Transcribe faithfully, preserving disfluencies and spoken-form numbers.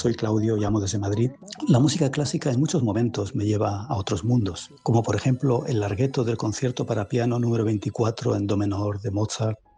soy Claudio, llamo desde Madrid. La música clásica en muchos momentos me lleva a otros mundos, como por ejemplo el larghetto del concierto para piano número veinticuatro en do menor de Mozart,